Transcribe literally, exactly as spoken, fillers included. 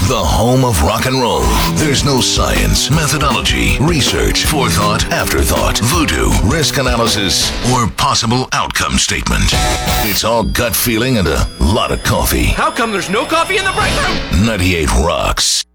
the home of rock and roll. There's no science, methodology, research, forethought, afterthought, voodoo, risk analysis, or possible outcome statement. It's all gut feeling and a lot of coffee. How come there's no coffee in the break room? ninety-eight Rocks.